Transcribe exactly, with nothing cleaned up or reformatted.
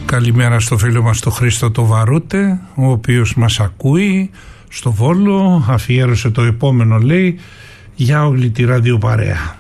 Καλημέρα στο φίλο μας το Χρήστο το Βαρούτε, ο οποίος μας ακούει στο Βόλο. Αφιέρωσε το επόμενο, λέει, για όλη τη ραδιοπαρέα.